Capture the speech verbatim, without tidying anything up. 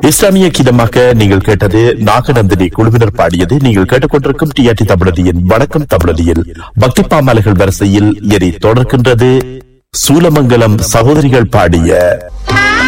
இஸ்லாமிய கீதமாக நீங்கள் கேட்டது நாகநந்தினி குழுவினர் பாடியது. நீங்கள் கேட்டுக்கொண்டிருக்கும் டிஆர்டி தமிழதியின் வணக்கம் தமிழதியில் பக்தி பாமாலைகள் வரிசையில் எரி தொடர்கின்றது சூலமங்கலம் சகோதரிகள் பாடிய